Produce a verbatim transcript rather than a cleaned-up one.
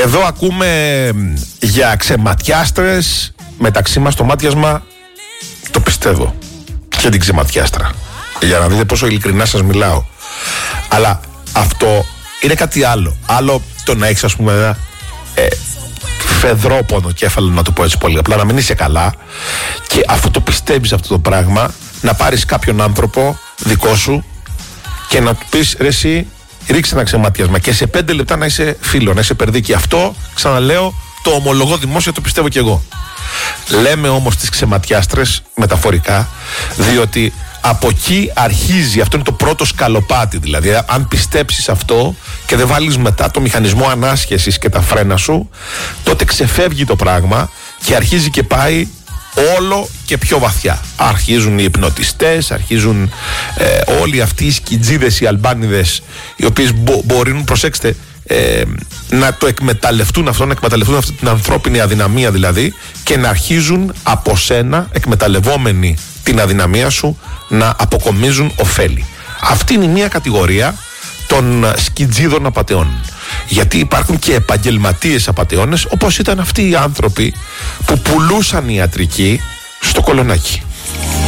Εδώ ακούμε για ξεματιάστρες. Μεταξύ μας το μάτιασμα το πιστεύω. Και την ξεματιάστρα. Για να δείτε πόσο ειλικρινά σας μιλάω. Αλλά αυτό είναι κάτι άλλο. Άλλο το να έχεις, ας πούμε, ένα ε, φεδρόπονο κέφαλο, να το πω έτσι πολύ απλά, να μην είσαι καλά, και αφού το πιστεύεις αυτό το πράγμα, να πάρεις κάποιον άνθρωπο δικό σου και να του πεις, ρε εσύ, ρίξε ένα ξεματιάσμα, και σε πέντε λεπτά να είσαι φίλο, να είσαι περδίκι. Αυτό, ξαναλέω, το ομολογώ δημόσια, το πιστεύω κι εγώ. Λέμε όμως τις ξεματιάστρες μεταφορικά, διότι από εκεί αρχίζει, αυτό είναι το πρώτο σκαλοπάτι. Δηλαδή, αν πιστέψεις αυτό και δεν βάλεις μετά το μηχανισμό ανάσχεσης και τα φρένα σου, τότε ξεφεύγει το πράγμα και αρχίζει και πάει όλο και πιο βαθιά. Αρχίζουν οι υπνοτιστές, αρχίζουν ε, όλοι αυτοί οι σκιτζίδες, οι αλμπάνιδες, οι οποίες μπο, μπορούν, προσέξτε, ε, να το εκμεταλλευτούν αυτό, να εκμεταλλευτούν αυτή την ανθρώπινη αδυναμία δηλαδή, και να αρχίζουν από σένα, εκμεταλλευόμενοι την αδυναμία σου, να αποκομίζουν ωφέλη. Αυτή είναι η μία κατηγορία των σκιτζίδων απατεών. Γιατί υπάρχουν και επαγγελματίες απατεώνες, όπως ήταν αυτοί οι άνθρωποι που πουλούσαν ιατρική στο Κολονάκι.